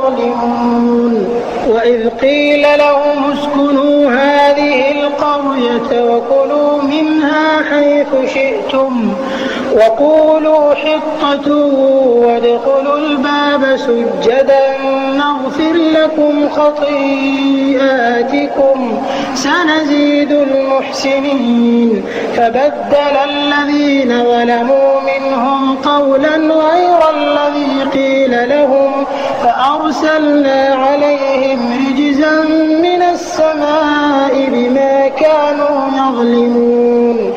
يظلمون وإذ قيل لهم اسكنوا هذه القرية وكلوا منها حيث شئتم وقولوا حطة وادخلوا الباب سجدا نغفر لكم خطيئاتكم سنزيد المحسنين فبدل الذين ظلموا منهم قولا غير الذي قيل لهم فأرسلنا